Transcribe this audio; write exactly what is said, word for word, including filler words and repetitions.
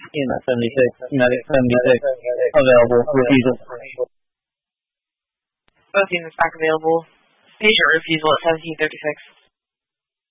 E M S seventy-six, Medic seventy-six, available, refusal. Both units back available. Patient refusal at seventeen thirty-six.